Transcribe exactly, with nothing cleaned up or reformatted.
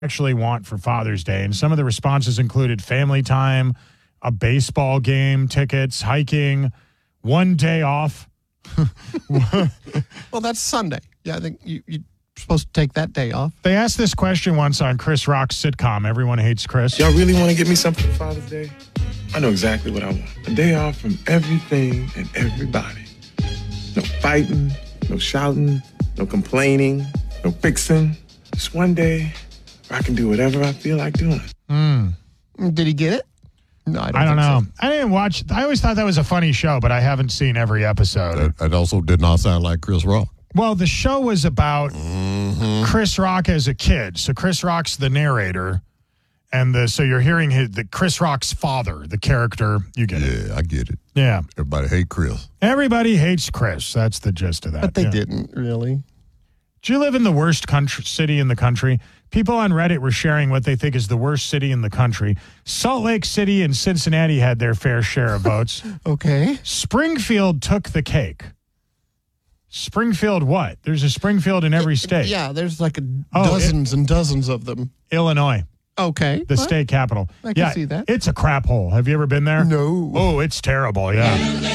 actually want for Father's Day. And some of the responses included family time, a baseball game, tickets, hiking, one day off. Well, that's Sunday. Yeah, I think you, you're supposed to take that day off. They asked this question once on Chris Rock's sitcom, Everyone Hates Chris. Y'all really want to get me something for Father's Day? I know exactly what I want. A day off from everything and everybody. No fighting, no shouting, no complaining, no fixing. Just one day where I can do whatever I feel like doing. Mm. Did he get it? No, I don't, I don't think know. So. I didn't watch. I always thought that was a funny show, but I haven't seen every episode. That, that also did not sound like Chris Rock. Well, the show was about Mm-hmm. Chris Rock as a kid. So Chris Rock's the narrator, and the so you're hearing his, the Chris Rock's father, the character. You get it. Yeah, I get it. Yeah. Everybody hate Chris. Everybody hates Chris. That's the gist of that. But they yeah. didn't, really. Do you live in the worst country, city in the country? People on Reddit were sharing what they think is the worst city in the country. Salt Lake City and Cincinnati had their fair share of votes. Okay. Springfield took the cake. Springfield what? There's a Springfield in every state. Yeah, there's like a Oh, dozens and dozens of them. Illinois, Okay. the Well, state capital. I can yeah, see that. It's a crap hole. Have you ever been there? No. Oh, it's terrible, yeah.